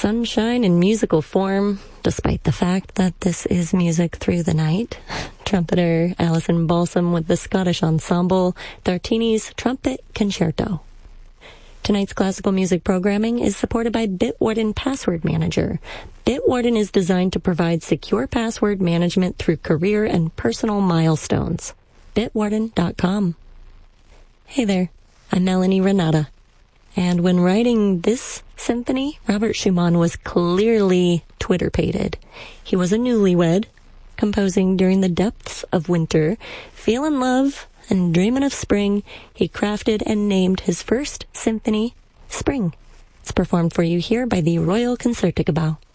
sunshine in musical form, despite the fact that this is music through the night. Trumpeter Alison Balsam with the Scottish Ensemble, Tartini's Trumpet Concerto. Tonight's classical music programming is supported by Bitwarden Password Manager. Bitwarden is designed to provide secure password management through career and personal milestones. Bitwarden.com. Hey there, I'm Melanie Renata. And when writing this symphony, Robert Schumann was clearly Twitter-pated. He was a newlywed, composing during the depths of winter, feeling love and dreaming of spring. He crafted and named his first symphony Spring. It's performed for you here by the Royal Concertgebouw.